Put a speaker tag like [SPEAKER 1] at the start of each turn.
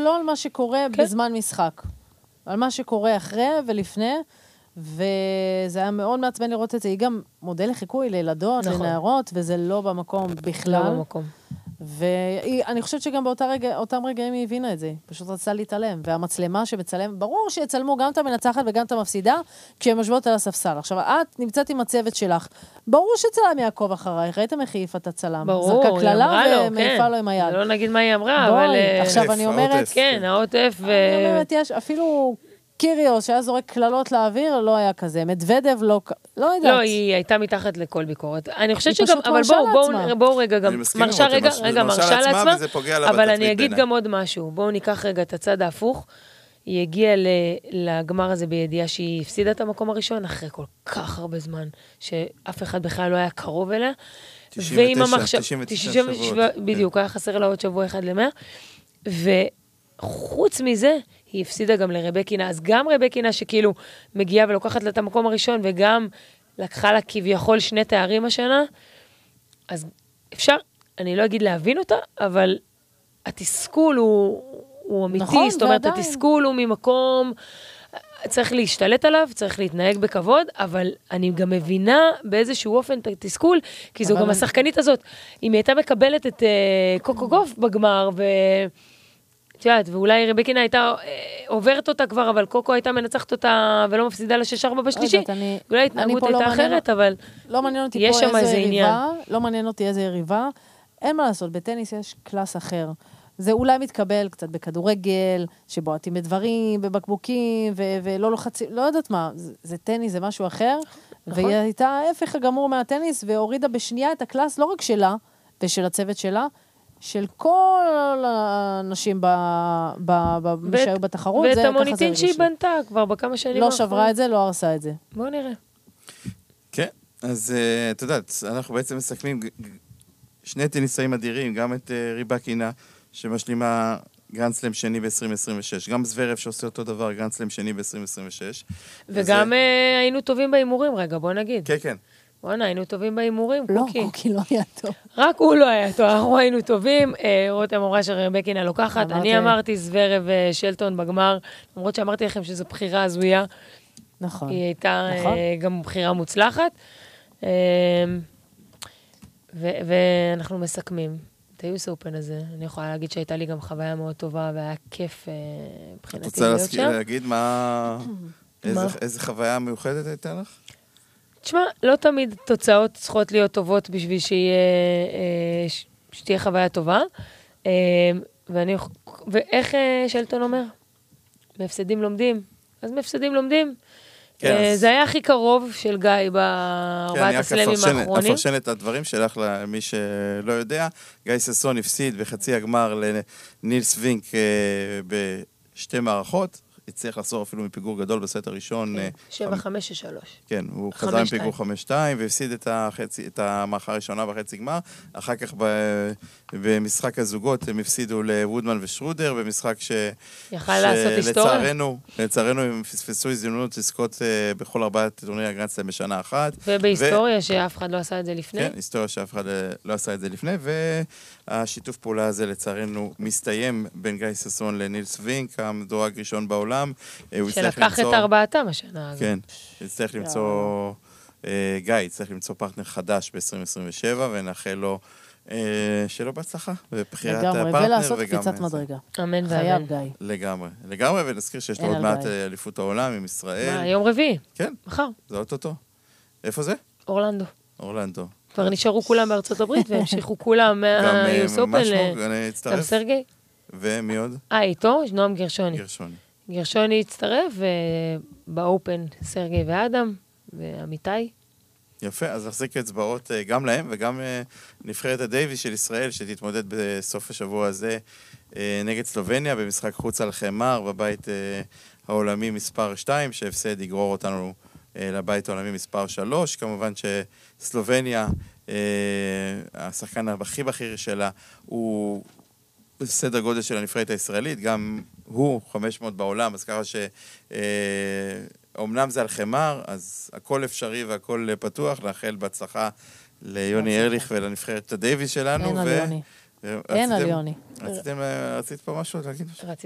[SPEAKER 1] לא על מה שקורה בזמן משחק. על מה שקורה אחרי ולפני, וזה היה מאוד מעצבן לראות את זה. היא גם מודל לחיקוי לילדות, לנערות, וזה לא במקום בכלל.
[SPEAKER 2] לא במקום.
[SPEAKER 1] ואני חושבת שגם באותם רגעים היא הבינה את זה. פשוט רצתה להתעלם. והמצלמה שמצלם, ברור שיצלמו גם את המנצחת וגם את המפסידה, כשהן יושבות על הספסל. עכשיו, את נמצאת עם הצוות שלך. ברור שצלם יעקוב אחרייך. ראיתם איך העיפה את הצלם.
[SPEAKER 2] ברור,
[SPEAKER 1] זרקה כללה ומעיפה לו עם היד.
[SPEAKER 2] לא נגיד מה היא אמרה, אבל...
[SPEAKER 1] עכשיו אני אומרת...
[SPEAKER 2] כן, העוטף ו...
[SPEAKER 1] אני אומרת, יש אפילו... קיריוס, שהיה זורק כללות לאוויר, לא היה כזה. מדוודב, לא יודעת.
[SPEAKER 2] לא, היא הייתה מתחת לכל ביקורת. אני חושבת שגם, אבל בואו רגע גם, מרשה לעצמה, אבל אני אגיד גם עוד משהו. בואו ניקח רגע את הצד ההפוך. היא הגיעה לגמר הזה בידיעה שהיא הפסידה את המקום הראשון, אחרי כל כך הרבה זמן, שאף אחד בכלל לא היה קרוב אליה.
[SPEAKER 3] 99 שבועות.
[SPEAKER 2] בדיוק, היה חסר לה עוד שבוע אחד ל100. וחוץ מזה, היא הפסידה גם לרבקינה, אז גם רבקינה שכאילו מגיעה ולוקחת לה את המקום הראשון, וגם לקחה לה כביכול 2 תארים השנה, אז אפשר, אני לא אגיד להבין אותה, אבל התסכול הוא אמיתי,
[SPEAKER 1] נכון,
[SPEAKER 2] זאת אומרת, התסכול הוא ממקום, צריך להשתלט עליו, צריך להתנהג בכבוד, אבל אני גם מבינה באיזשהו אופן את התסכול, כי זו גם השחקנית הזאת, אם היא הייתה מקבלת את קוקו גוף בגמר, תשעת, ואולי רבקינה הייתה עוברת אותה כבר, אבל קוקו הייתה מנצחת אותה ולא מפסידה ל6-4 בשלישי. אולי התנהגות הייתה אחרת, אבל יש שם איזה עניין.
[SPEAKER 1] לא מעניין אותי איזה יריבה. אין מה לעשות, בטניס יש קלאס אחר. זה אולי מתקבל קצת בכדורגל, שבועטים בדברים, בבקבוקים, ולא לוחצים, לא יודעת מה. זה טניס, זה משהו אחר. והיא הייתה ההפך הגמור מהטניס, והורידה בשנייה את הקלאס, לא רק שלה, ושל הצוות שלה, של כל האנשים שהיו בתחרות.
[SPEAKER 2] ואת המוניטין שהיא בנתה כבר בכמה שנים.
[SPEAKER 1] לא שברה את זה, לא הרסה את זה.
[SPEAKER 2] בואו נראה.
[SPEAKER 3] כן, אז את יודעת, אנחנו בעצם מסכמים 2 טניסאים אדירים, גם את ריבקינה, שמשלימה גרנדסלאם שני ב-2026, גם זוורב שעושה אותו דבר, גרנדסלאם שני ב-2026.
[SPEAKER 2] וגם היינו טובים באימורים, רגע, בוא נגיד.
[SPEAKER 3] כן, כן.
[SPEAKER 2] בוא'נה, היינו טובים באימורים,
[SPEAKER 1] קוקי. לא, קוקי לא היה טוב.
[SPEAKER 2] רק הוא לא היה טוב, אנחנו היינו טובים, רותם אמרה שרבקינה לוקחת, אני אמרתי זוורב ושלטון בגמר, למרות שאמרתי לכם שזו בחירה הזויה.
[SPEAKER 1] נכון.
[SPEAKER 2] היא הייתה גם בחירה מוצלחת. ואנחנו מסכמים. את היוס אופן הזה, אני יכולה להגיד שהייתה לי גם חוויה מאוד טובה, והיה כיף מבחינתי להיות שם.
[SPEAKER 3] את רוצה להגיד איזה חוויה מיוחדת הייתה לך?
[SPEAKER 2] תשמע, לא תמיד תוצאות צריכות להיות טובות בשביל שתהיה חוויה טובה. ואיך שלטון אומר? מהפסדים לומדים. אז מהפסדים לומדים. זה היה הכי קרוב של גיא בארבעת הסלמים האחרונים.
[SPEAKER 3] אני אפרשן את הדברים שלך למי שלא יודע. גיא ססון הפסיד בחצי הגמר לנילס וינק בשתי מערכות. הצליח לחזור אפילו מפיגור גדול בסט הראשון.
[SPEAKER 2] 7-5-3.
[SPEAKER 3] כן, הוא חזר עם פיגור 5-2, והפסיד את המערכה הראשונה בחצי גמר. אחר כך במשחק הזוגות הם הפסידו לוודמן ושרודר, במשחק שלצערנו הם פספסו הזדמנות לזכות בכל 4 טורנירי הגרנדסלאם בשנה אחת.
[SPEAKER 2] ובהיסטוריה שאף אחד לא עשה את זה לפני.
[SPEAKER 3] כן, היסטוריה שאף אחד לא עשה את זה לפני, והשיתוף פעולה הזה לצערנו מסתיים בין גיא ססון לנילס וינק, המדורג ראשון בעולם.
[SPEAKER 2] שלקח את 4 השנה.
[SPEAKER 3] כן, יצטרך למצוא, גיא יצטרך למצוא פרטנר חדש ב-2027, ונאחל לו שלא בהצלחה בבחירת הפרטנר.
[SPEAKER 1] ולעשות קפיצת מדרגה.
[SPEAKER 2] אמן ואמן.
[SPEAKER 3] לגמרי, ונזכיר שיש לו עוד מעט אליפות העולם עם ישראל.
[SPEAKER 2] יום רביעי.
[SPEAKER 3] כן.
[SPEAKER 2] מחר.
[SPEAKER 3] זה אוטוטו. איפה זה?
[SPEAKER 2] אורלנדו. כבר נשארו כולם בארצות הברית, והמשיכו כולם מהיוס אופן. גם סרגי.
[SPEAKER 3] ומי עוד?
[SPEAKER 2] איתו, נועם גרשוני הצטרף, ובאופן סרגי ואדם, ועמיתי.
[SPEAKER 3] יפה, אז נחזיק אצבעות גם להם, וגם נבחרת הדייביס של ישראל, שתתמודד בסוף השבוע הזה נגד סלובניה, במשחק חוץ על חמר, בבית העולמי מספר 2, שהפסד יגרור אותנו לבית העולמי מספר 3. כמובן שסלובניה, השחקן הכי בכיר שלה, הוא בסדר גודל של הנבחרת הישראלית, גם הוא 500 בעולם, אז ככה שאומנם זה על חמר, אז הכל אפשרי והכל פתוח, לאחל בהצלחה ליוני ארליך ולנבחרת הדייביס שלנו.
[SPEAKER 1] אין על יוני.
[SPEAKER 3] רצית פה משהו?